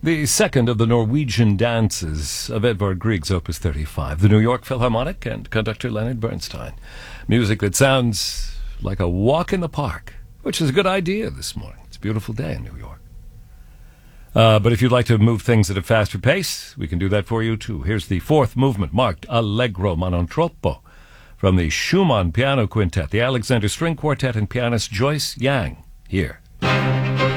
The second of the Norwegian dances of Edvard Grieg's Opus 35, the New York Philharmonic and conductor Leonard Bernstein. Music that sounds like a walk in the park, which is a good idea this morning. It's a beautiful day in New York. But if you'd like to move things at a faster pace, we can do that for you too. Here's the fourth movement, marked Allegro ma non troppo, from the Schumann Piano Quintet, the Alexander String Quartet, and pianist Joyce Yang here.